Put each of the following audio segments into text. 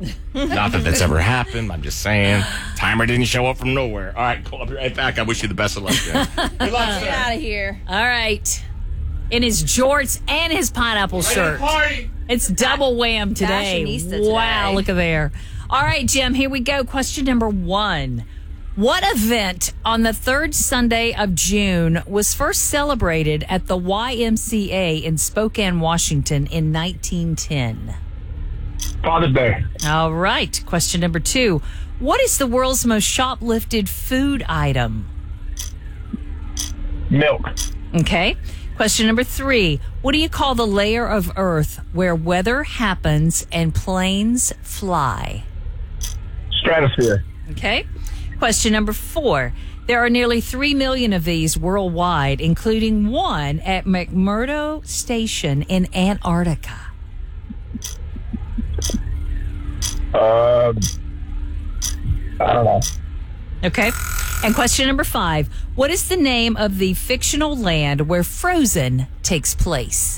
Not that that's ever happened. I'm just saying. Timer didn't show up from nowhere. All right, I'll be right back. I wish you the best of luck, Jen. Good luck, sir. Get out of here. All right. In his jorts and his pineapple shirt. Party. It's double wham today. Fashionista today. Wow, look at there. All right, Jim, here we go. Question number 1. What event on the third Sunday of June was first celebrated at the YMCA in Spokane, Washington in 1910? Father's Day. All right. Question number 2. What is the world's most shoplifted food item? Milk. Okay. Question number 3. What do you call the layer of Earth where weather happens and planes fly? Stratosphere. Okay. Question number 4. There are nearly 3 million of these worldwide, including one at McMurdo Station in Antarctica. I don't know. Okay. And question number 5. What is the name of the fictional land where Frozen takes place?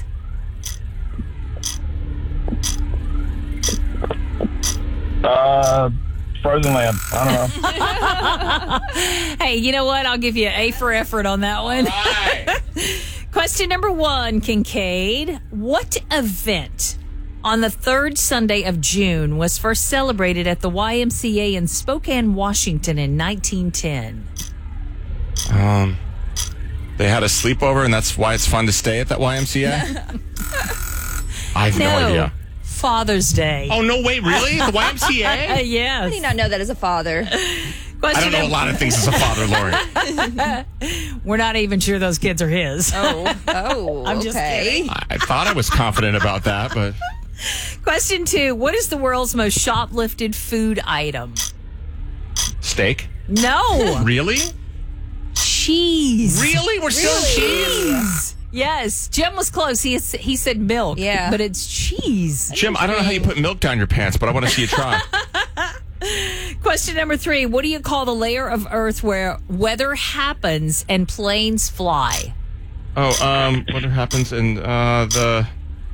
Frozen Land. I don't know. Hey, you know what? I'll give you an A for effort on that one. Right. Question number 1, Kincaid. What event on the third Sunday of June was first celebrated at the YMCA in Spokane, Washington in 1910? They had a sleepover, and that's why it's fun to stay at that YMCA? I have no idea. Father's Day. Oh, no way, really? The YMCA? Yes. How do you not know that as a father? I don't know a lot of things as a father, Lori. We're not even sure those kids are his. Oh, I'm just okay. kidding. I thought I was confident about that, but... Question 2. What is the world's most shoplifted food item? Steak? No. Really? Cheese. Really? We're still Cheese. Yes. Jim was close. He said milk. Yeah. But it's cheese. Jim, I don't know how you put milk down your pants, but I want to see you try. Question number 3. What do you call the layer of Earth where weather happens and planes fly? What happens in the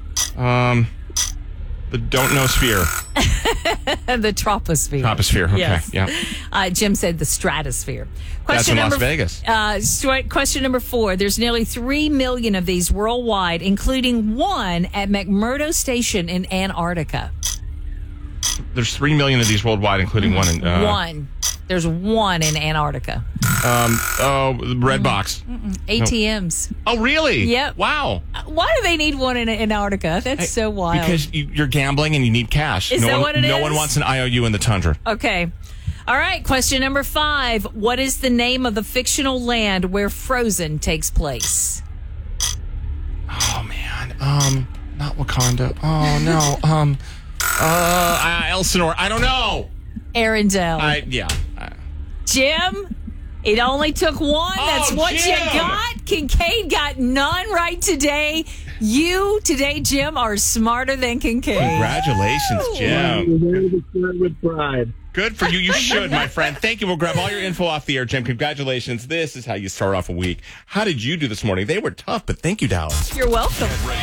don't know sphere. The troposphere. Troposphere, okay. Yes. Yeah. Jim said the stratosphere. That's in Las Vegas. Question number 4. There's nearly 3 million of these worldwide, including one at McMurdo Station in Antarctica. There's 3 million of these worldwide, including one in... One. There's one in Antarctica. Red box. ATMs. Oh, really? Yep. Wow. Why do they need one in Antarctica? That's so wild. Because you're gambling and you need cash. Is that what it is? No one wants an IOU in the tundra. Okay. All right. Question number 5. What is the name of the fictional land where Frozen takes place? Oh, man. Not Wakanda. Oh, no. Elsinore. I don't know. Arendelle. Yeah. Jim, it only took one. That's what Jim. you got. Kincaid got none right today. You, today, Jim, are smarter than Kincaid. Congratulations, Jim. With pride. Good for you. You should, my friend. Thank you. We'll grab all your info off the air, Jim. Congratulations. This is how you start off a week. How did you do this morning? They were tough, but thank you, Dallas. You're welcome.